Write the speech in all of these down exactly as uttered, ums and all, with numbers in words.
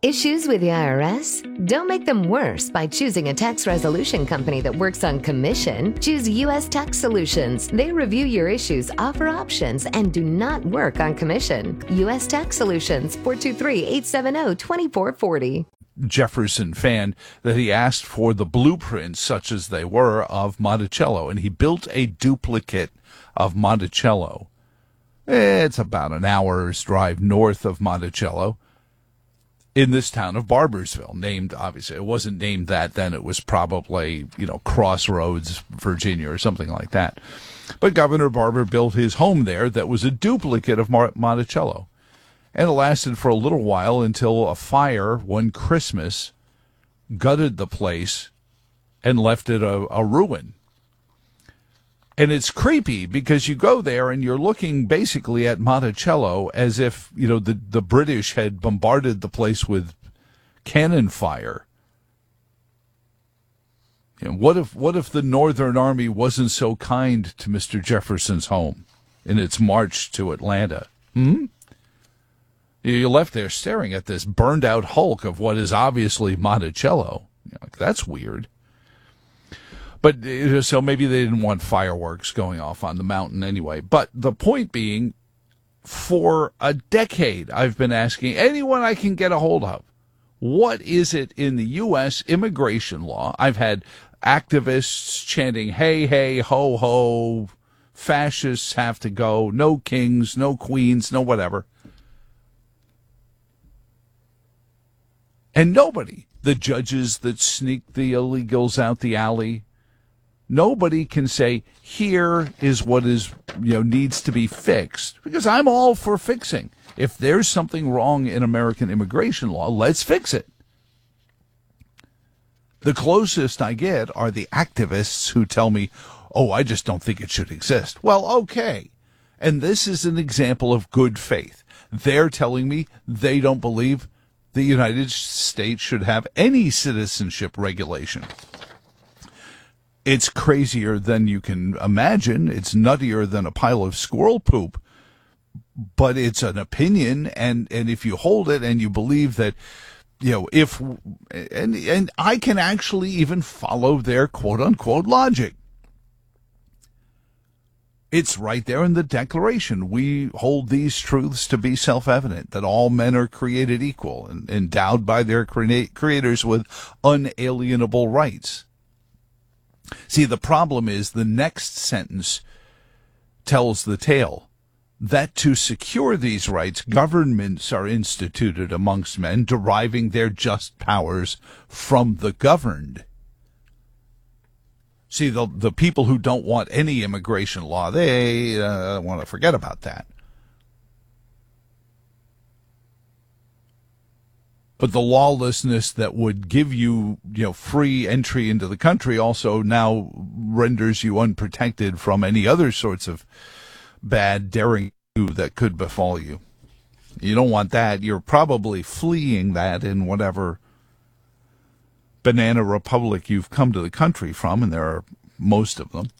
Issues with the I R S? Don't make them worse by choosing a tax resolution company that works on commission. Choose U S Tax Solutions. They review your issues, offer options, and do not work on commission. U S Tax Solutions, four two three, eight seven zero, two four four zero. Jefferson fan that he asked for the blueprints, such as they were, of Monticello, and he built a duplicate of Monticello. It's about an hour's drive north of Monticello, in this town of Barboursville, named, obviously, it wasn't named that then. It was probably, you know, Crossroads, Virginia, or something like that. But Governor Barbour built his home there that was a duplicate of Mar- Monticello. And it lasted for a little while until a fire one Christmas gutted the place and left it a, a ruin. And it's creepy because you go there and you're looking basically at Monticello as if, you know, the, the British had bombarded the place with cannon fire. You know, what if what if the Northern Army wasn't so kind to Mister Jefferson's home in its march to Atlanta? Hmm? You're left there staring at this burned-out hulk of what is obviously Monticello. You know, that's weird. But so maybe they didn't want fireworks going off on the mountain anyway. But the point being, for a decade, I've been asking anyone I can get a hold of, what is it in the U S immigration law? I've had activists chanting, hey, hey, ho, ho, fascists have to go, no kings, no queens, no whatever. And nobody, the judges that sneak the illegals out the alley, nobody can say, here is what is, you know, needs to be fixed. Because I'm all for fixing. If there's something wrong in American immigration law, let's fix it. The closest I get are the activists who tell me, oh, I just don't think it should exist. Well, okay. And this is an example of good faith. They're telling me they don't believe the United States should have any citizenship regulation. It's crazier than you can imagine. It's nuttier than a pile of squirrel poop. But it's an opinion, and, and if you hold it and you believe that, you know, if, and, and I can actually even follow their quote-unquote logic. It's right there in the Declaration. We hold these truths to be self-evident, that all men are created equal and endowed by their creators with unalienable rights. See, the problem is the next sentence tells the tale, that to secure these rights, governments are instituted amongst men, deriving their just powers from the governed. See, the the people who don't want any immigration law, they uh, want to forget about that. But the lawlessness that would give you, you know, free entry into the country also now renders you unprotected from any other sorts of bad daring that could befall you. You don't want that. You're probably fleeing that in whatever banana republic you've come to the country from, and there are most of them.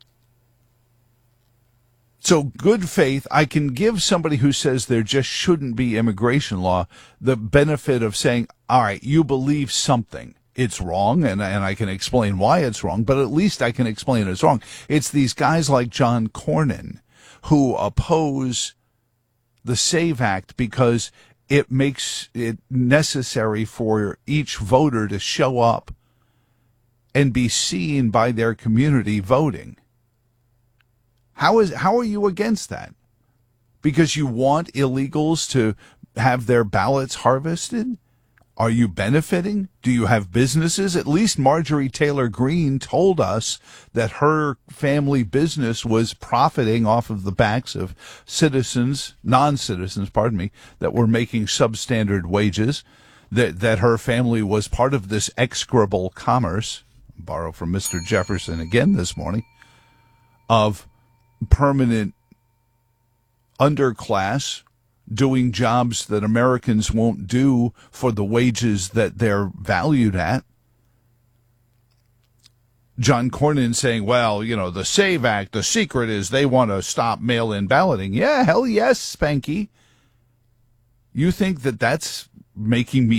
So good faith, I can give somebody who says there just shouldn't be immigration law the benefit of saying, all right, you believe something. It's wrong, and, and I can explain why it's wrong, but at least I can explain it's wrong. It's these guys like John Cornyn who oppose the SAVE Act because it makes it necessary for each voter to show up and be seen by their community voting. How is how are you against that? Because you want illegals to have their ballots harvested? Are you benefiting? Do you have businesses? At least Marjorie Taylor Greene told us that her family business was profiting off of the backs of citizens, non-citizens, pardon me, that were making substandard wages, that, that her family was part of this execrable commerce, borrow from Mister Jefferson again this morning, of permanent underclass doing jobs that Americans won't do for the wages that they're valued at. John Cornyn saying, well, you know, the SAVE Act, the secret is they want to stop mail-in balloting. Yeah, hell yes, Spanky. You think that that's making me